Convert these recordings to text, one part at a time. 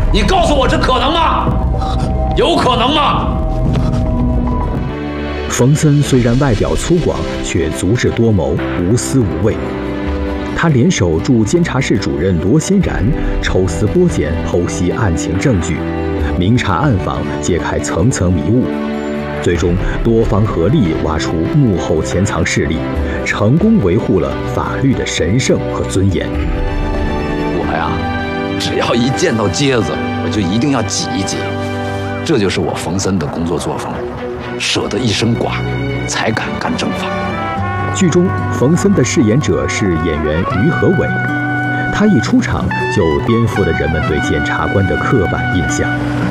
你告诉我这可能吗？有可能吗？ 冯森虽然外表粗犷，却足智多谋，无私无畏。他联手助监察室主任罗欣然抽丝剥茧，剖析案情证据，明察暗访，揭开层层迷雾。最终，多方合力挖出幕后潜藏势力，成功维护了法律的神圣和尊严。 我呀，只要一见到疖子，我就一定要挤一挤，这就是我冯森的工作作风。舍得一身剐，才敢干正法。 剧中，冯森的饰演者是演员于和伟，他一出场就颠覆了人们对检察官的刻板印象。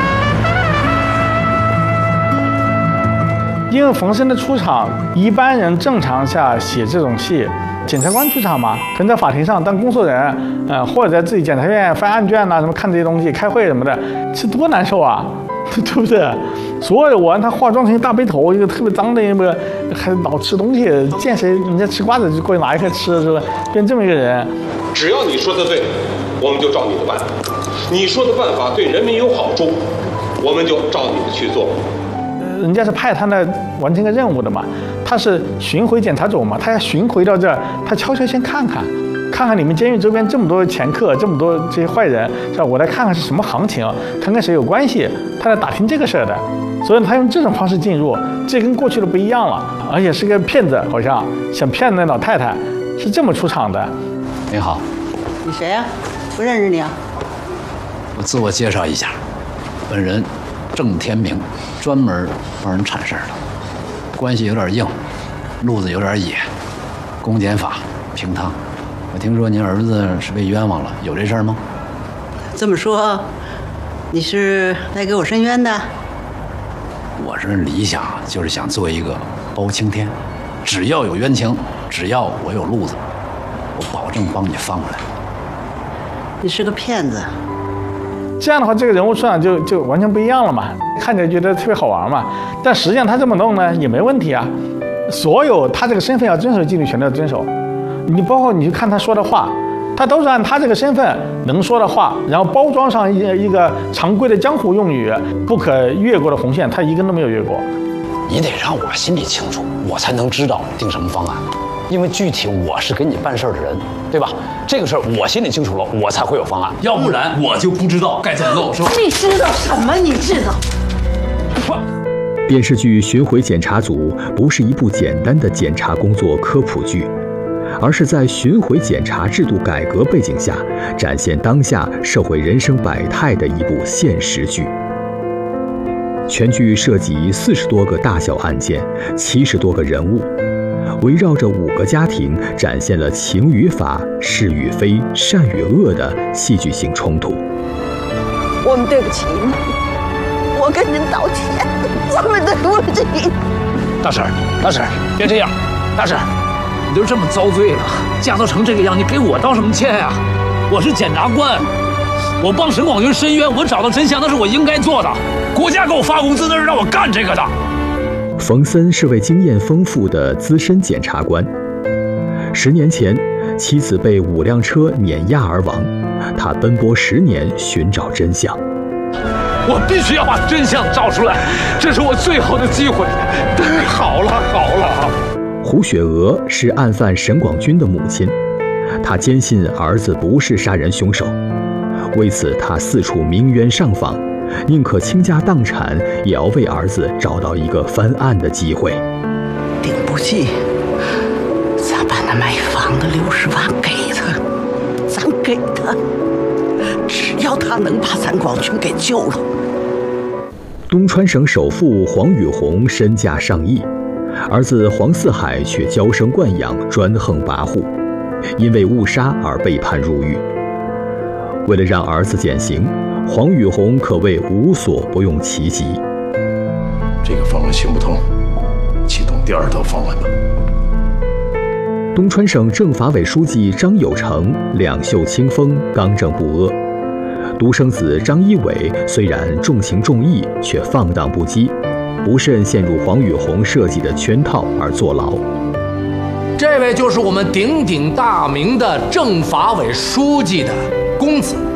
因为冯森的出场，一般人正常下写这种戏，检察官出场嘛，可能在法庭上当工作人，或者在自己检察院翻案卷呐，什么看这些东西、开会什么的，这多难受啊，对不对？所有的我让他化妆成一大背头，一个特别脏的一个，还老吃东西，见谁人家吃瓜子就过去拿一颗吃，是吧？变这么一个人。 只要你说的对，我们就照你的办；你说的办法对人民有好处，我们就照你的去做。 人家是派他来完成个任务的嘛，他是巡回检察组嘛，他要巡回到这儿，他悄悄先看看你们监狱周边这么多前客，这么多这些坏人，是吧？我来看看是什么行情，看看谁有关系，他来打听这个事儿的。所以他用这种方式进入，这跟过去的不一样了，而且是个骗子，好像想骗那老太太，是这么出场的。 你好， 你谁呀？不认识你啊？ 我自我介绍一下，本人郑天明，专门帮人铲事儿的，关系有点硬，路子有点野，公检法平汤。我听说您儿子是被冤枉了，有这事儿吗？ 这么说，你是来给我申冤的？ 我这理想就是想做一个包青天，只要有冤情，只要我有路子，我保证帮你翻过来。 你是个骗子。 这样的话，这个人物出场就完全不一样了嘛，看起来觉得特别好玩嘛。但实际上他这么弄呢也没问题啊，所有他这个身份要遵守纪律全都要遵守。你包括你去看他说的话，他都是按他这个身份能说的话，然后包装上一个常规的江湖用语，不可越过的红线，他一根都没有越过。 你得让我心里清楚，我才能知道定什么方案，因为具体我是给你办事儿的人，对吧？这个事儿我心里清楚了，我才会有方案，要不然我就不知道该怎么弄，是吧？ 你知道什么？你知道？ 电视剧《巡回检察组》不是一部简单的检察工作科普剧，而是在巡回检察制度改革背景下，展现当下社会人生百态的一部现实剧。全剧涉及40多个大小案件，70多个人物，围绕着5个家庭，展现了情与法、是与非、善与恶的戏剧性冲突。 我们对不起你，我跟您道歉，我们对不起你。 大婶，别这样，大婶。你都这么遭罪了，嫁都成这个样，你给我道什么歉呀？我是检察官，我帮沈广军申冤，我找到真相，那是我应该做的。国家给我发工资，那是让我干这个的。 冯森是位经验丰富的资深检察官。10年前，妻子被5辆车碾压而亡，他奔波10年寻找真相。 我必须要把真相找出来，这是我最后的机会。好了。 胡雪娥是案犯沈广军的母亲，她坚信儿子不是杀人凶手，为此她四处鸣冤上访，宁可倾家荡产，也要为儿子找到一个翻案的机会。 顶不济，咱把那卖房的60万给他，咱给他，只要他能把咱广军给救了。 东川省首富黄宇红身价上亿，儿子黄四海却娇生惯养，专横跋扈，因为误杀而被判入狱。为了让儿子减刑，黄宇红可谓无所不用其极。 这个方案行不通，启动第2套方案吧。 东川省政法委书记张有成两袖清风，刚正不阿。独生子张一伟虽然重情重义，却放荡不羁，不慎陷入黄宇红设计的圈套而坐牢。 这位就是我们鼎鼎大名的政法委书记的公子